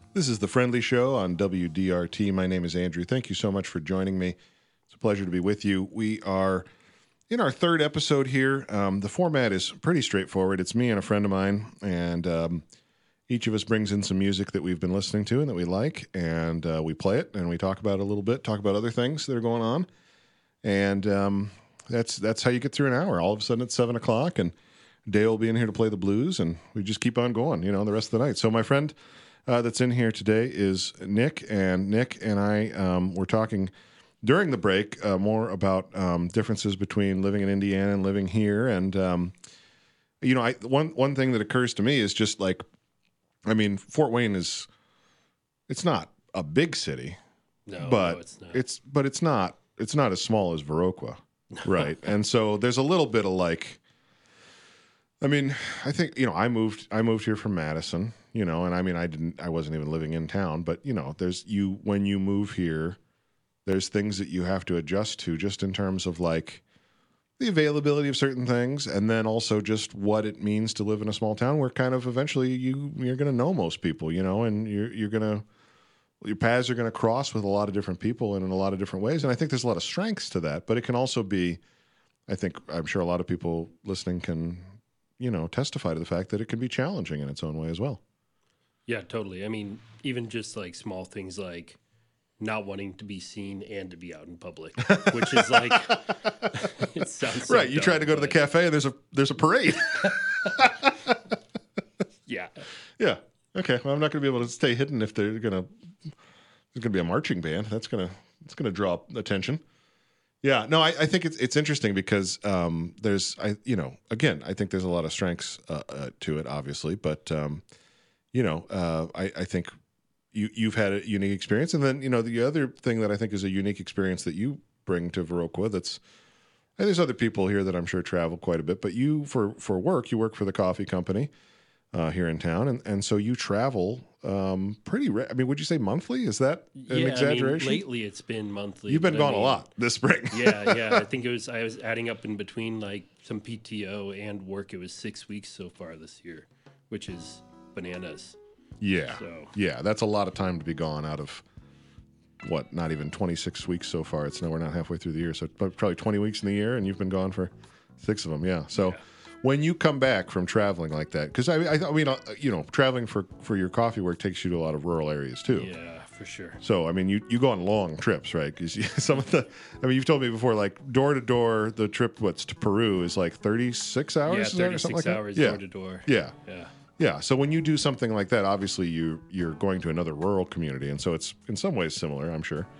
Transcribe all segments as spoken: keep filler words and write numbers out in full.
This is The Friendly Show on W D R T. My name is Andrew. Thank you so much for joining me. It's a pleasure to be with you. We are in our third episode here. Um, the format is pretty straightforward. It's me and a friend of mine, and um, each of us brings in some music that we've been listening to and that we like, and uh, we play it, and we talk about it a little bit, talk about other things that are going on, and um, that's that's how you get through an hour. All of a sudden, it's seven o'clock, and Dale will be in here to play the blues, and we just keep on going, you know, the rest of the night. So my friend uh, that's in here today is Nick, and Nick and I um, were talking during the break uh, more about um, differences between living in Indiana and living here. And, um, you know, I, one one thing that occurs to me is just like, I mean, Fort Wayne is, it's not a big city, no, but no, it's not. it's, but it's not, it's not as small as Viroqua, right? And so there's a little bit of like, I mean, I think, you know, I moved, I moved here from Madison, you know, and I mean, I didn't, I wasn't even living in town, but you know, there's you, when you move here, there's things that you have to adjust to just in terms of like the availability of certain things. And then also just what it means to live in a small town where kind of eventually you, you're going to know most people, you know, and you're, you're going to, your paths are going to cross with a lot of different people and in a lot of different ways. And I think there's a lot of strengths to that, but it can also be, I think, I'm sure a lot of people listening can, you know, testify to the fact that it can be challenging in its own way as well. Yeah, totally. I mean, even just like small things like not wanting to be seen and to be out in public, which is like, it sounds so right. You dumb, try to go to the but- cafe and there's a there's a parade. Yeah. Yeah. Okay. Well, I'm not going to be able to stay hidden if they're going to. There's going to be a marching band. That's going to it's going to draw attention. Yeah. No, I, I think it's it's interesting because um, there's I you know again I think there's a lot of strengths uh, uh, to it obviously, but um, you know uh, I I think you you've had a unique experience, and then you know the other thing that I think is a unique experience that you bring to Viroqua that's. And there's other people here that I'm sure travel quite a bit, but you, for, for work, you work for the coffee company uh, here in town, and, and so you travel um, pretty. Re- I mean, would you say monthly? Is that an Yeah, exaggeration? I mean, lately it's been monthly. You've been but I gone mean, a lot this spring. yeah, yeah. I think it was, I was adding up in between like some P T O and work. It was six weeks so far this year, which is bananas. yeah, So- yeah. That's a lot of time to be gone out of what? Not even twenty-six weeks so far. It's no, we're not halfway through the year, so probably twenty weeks in the year, and you've been gone for six of them. Yeah. So Yeah. when you come back from traveling like that, because I, I, I mean, uh, you know, traveling for for your coffee work takes you to a lot of rural areas too. Yeah, for sure. So, I mean, you, you go on long trips, right? Because some of the, I mean, you've told me before, like door to door, the trip what's to Peru is like thirty-six hours, Yeah, is that, or something thirty-six like hours that? door to door. Yeah, Yeah. yeah. So when you do something like that, obviously you you're going to another rural community, and so it's in some ways similar, I'm sure.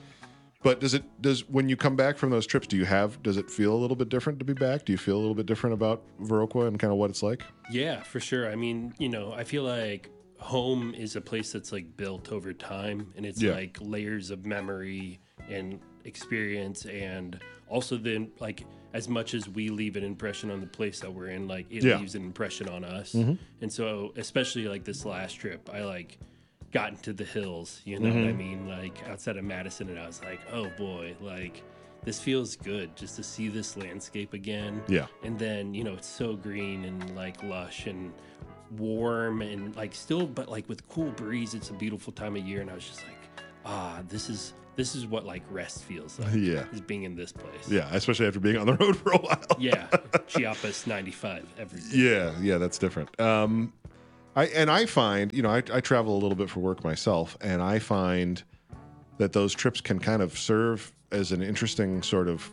But does it does when you come back from those trips, do you have does it feel a little bit different to be back? Do you feel a little bit different about Viroqua and kind of what it's like? Yeah, for sure. I mean, you know, I feel like home is a place that's like built over time, and it's Yeah. like layers of memory and experience, and also then like as much as we leave an impression on the place that we're in, like it Yeah. leaves an impression on us. Mm-hmm. And so especially like this last trip, I like got into the hills, you know what Mm-hmm. I mean? Like outside of Madison, and I was like, oh boy, like this feels good just to see this landscape again. Yeah. And then, you know, it's so green and like lush and warm and like still, but like with cool breeze, it's a beautiful time of year. And I was just like, ah, this is, this is what like rest feels like. Yeah. Is being in this place. Yeah, especially after being on the road for a while. Yeah. Chiapas ninety-five every day. Yeah, yeah, that's different. Um, I and I find, you know, I, I travel a little bit for work myself, and I find that those trips can kind of serve as an interesting sort of,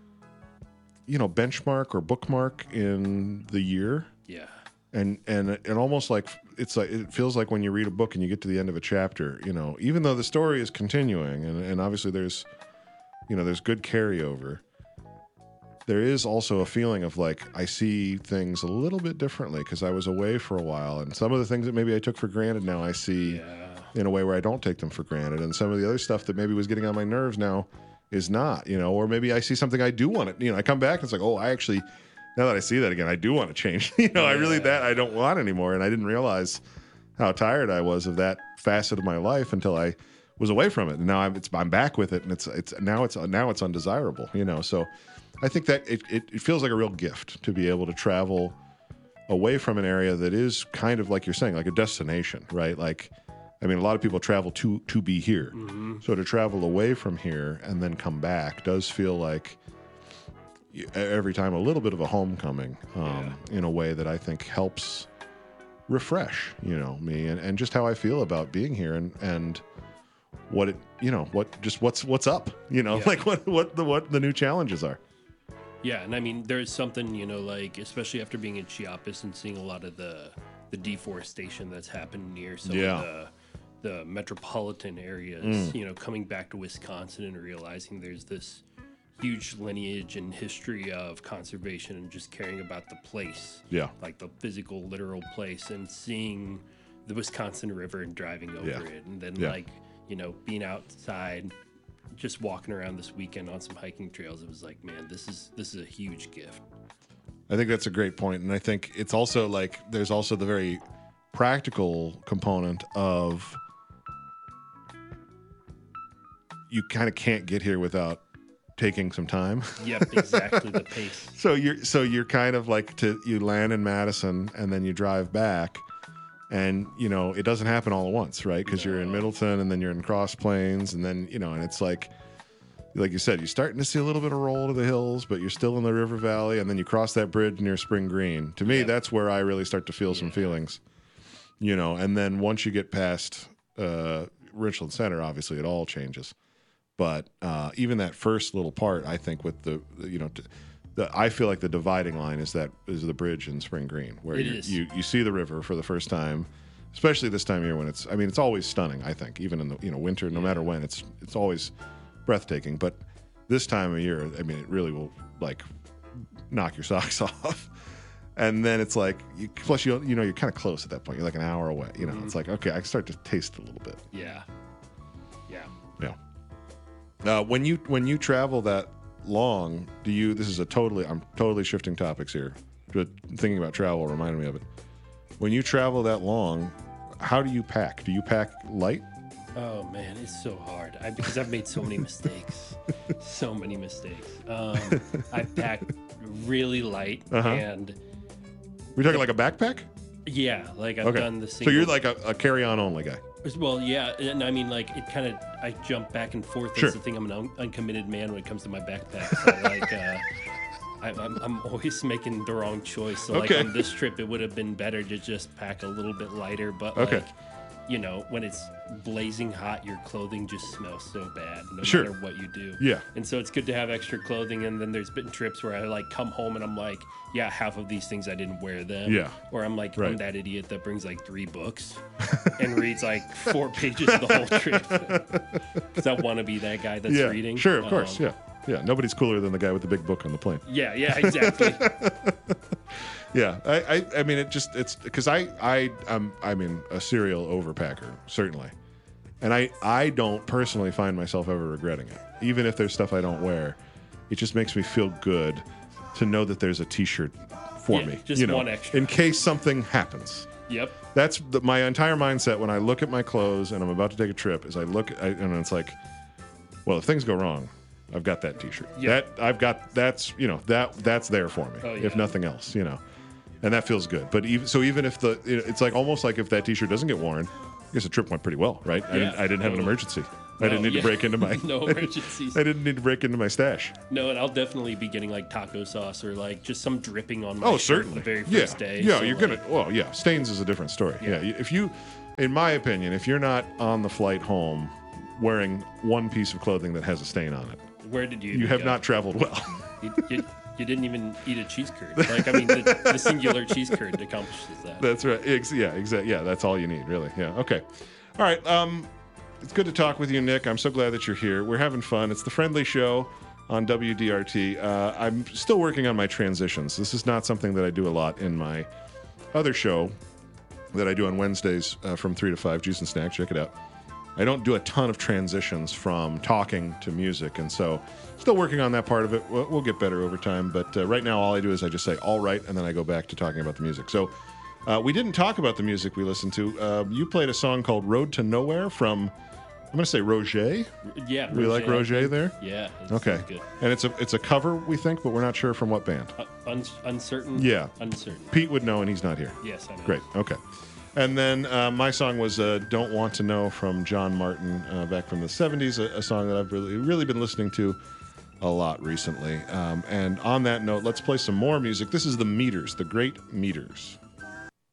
you know, benchmark or bookmark in the year, Yeah. and and and almost like it's like it feels like when you read a book and you get to the end of a chapter, you know, even though the story is continuing, and and obviously there's, you know, there's good carryover. There is also a feeling of like I see things a little bit differently because I was away for a while, and some of the things that maybe I took for granted now I see Yeah. in a way where I don't take them for granted, and some of the other stuff that maybe was getting on my nerves now is not, you know, or maybe I see something I do want to, you know, I come back and it's like, oh, I actually, now that I see that again, I do want to change, you know, I really Yeah. that I don't want anymore, and I didn't realize how tired I was of that facet of my life until I was away from it, and now I'm it's I'm back with it, and it's it's now it's now it's undesirable, you know, so. I think that it, it, it feels like a real gift to be able to travel away from an area that is kind of like you're saying, like a destination, right? Like I mean, a lot of people travel to to be here. Mm-hmm. So to travel away from here and then come back does feel like y- every time a little bit of a homecoming um, in a way that I think helps refresh, you know, me and, and just how I feel about being here and and what it, you know, what just what's what's up, you know, Yeah. like what what the what the new challenges are. Yeah, and I mean, there's something, you know, like especially after being in Chiapas and seeing a lot of the the deforestation that's happened near some Yeah. of the the metropolitan areas, Mm. you know, coming back to Wisconsin and realizing there's this huge lineage and history of conservation and just caring about the place, Yeah. like the physical, literal place, and seeing the Wisconsin River and driving over Yeah. it, and then Yeah. like, you know, being outside, just walking around this weekend on some hiking trails. It was like, man, this is this is a huge gift. I think that's a great point, and I think it's also like there's also the very practical component of you kind of can't get here without taking some time. Yep, exactly the pace. So you're so you're kind of like to you land in Madison and then you drive back, and you know it doesn't happen all at once, right? Because you're in No. Middleton and then you're in Cross Plains, and then you know, and it's like. Like you said, you're starting to see a little bit of roll to the hills, but you're still in the river valley, and then you cross that bridge near Spring Green. To me, Yeah. that's where I really start to feel some Yeah. feelings, you know. And then once you get past uh, Richland Center, obviously it all changes. But uh, even that first little part, I think, with the you know, t- the I feel like the dividing line is that is the bridge in Spring Green, where It you, is. you you see the river for the first time, especially this time of year when it's. I mean, it's always stunning. I think, even in the you know winter, no matter when, it's it's always breathtaking. But this time of year, I mean, it really will like knock your socks off. And then it's like, you, plus you you know you're kind of close at that point. You're like an hour away. You know, Mhm. it's like okay, I can start to taste a little bit. Yeah, yeah. Yeah. Uh, when you when you travel that long, do you? This is a totally. I'm totally shifting topics here. But thinking about travel reminded me of it. When you travel that long, how do you pack? Do you pack light? Oh man, it's so hard. I, because I've made so many mistakes, so many mistakes. Um, I packed really light, Uh-huh. and We're talking like a backpack. yeah, like I've Okay. done the. So Single, you're like a, a carry-on only guy. well, yeah, and I mean, like it kind of. I jump back and forth. That's Sure. the thing. I'm an un- uncommitted man when it comes to my backpack. So like, uh, I, I'm, I'm always making the wrong choice. So like Okay. on this trip, it would have been better to just pack a little bit lighter. But Okay. like, you know, when it's blazing hot, your clothing just smells so bad, no Sure. matter what you do. Yeah. And so it's good to have extra clothing. And then there's been trips where I like come home and I'm like, yeah, half of these things I didn't wear them. Yeah. Or I'm like, Right. I'm that idiot that brings like three books and reads like four pages of the whole trip. Because I want to be that guy that's yeah. reading. Sure. Of course. Um, Yeah. Yeah. Nobody's cooler than the guy with the big book on the plane. Yeah, yeah, exactly. Yeah, I, I, I mean, it just it's because I, I, I'm, I mean, a serial overpacker certainly, and I, I don't personally find myself ever regretting it. Even if there's stuff I don't wear, it just makes me feel good to know that there's a T-shirt for Yeah, me. just you know, one extra. in case something happens. Yep. That's the, my entire mindset when I look at my clothes and I'm about to take a trip. Is I look at, I, and it's like, well, if things go wrong, I've got that T-shirt. Yeah. That I've got. That's you know that that's there for me. Oh, If yeah. nothing else, you know, and that feels good. But even so, even if the it's like almost like if that T-shirt doesn't get worn, I guess the trip went pretty well, right? I Yeah, didn't. I didn't have an totally. emergency. I No, didn't need yeah. to break into my. No emergencies. I didn't need to break into my stash. No, and I'll definitely be getting like taco sauce or like just some dripping on my Oh, shirt certainly. the very yeah. first day. Yeah, So, you're like, gonna. Well, yeah, stains is a different story. Yeah. Yeah. If you, in my opinion, if you're not on the flight home wearing one piece of clothing that has a stain on it, Where did you? you even have go? not traveled well. You, you, you didn't even eat a cheese curd. Like I mean, the, the singular cheese curd accomplishes that. That's right. Ex- yeah, exactly. Yeah, that's all you need, really. Yeah. Okay. All right. Um, it's good to talk with you, Nick. I'm so glad that you're here. We're having fun. It's the Friendly Show on W D R T. Uh, I'm still working on my transitions. This is not something that I do a lot in my other show that I do on Wednesdays uh, from three to five. Juice and Snack. Check it out. I don't do a ton of transitions from talking to music, and so still working on that part of it. We'll, we'll get better over time, but uh, right now all I do is I just say all right, and then I go back to talking about the music. So uh, we didn't talk about the music we listened to. Uh, you played a song called "Road to Nowhere" from I'm going to say Roger. Yeah. We like Roger there. Yeah. It's, Okay, it's good. and it's a it's a cover we think, but we're not sure from what band. Uh, un- uncertain. Yeah. Uncertain. Pete would know, and he's not here. Yes, I know. Great. Okay. And then uh, my song was uh, "Don't Want to Know" from John Martin, uh, back from the seventies, a, a song that I've really, really been listening to a lot recently. Um, and on that note, let's play some more music. This is the Meters, the Great Meters.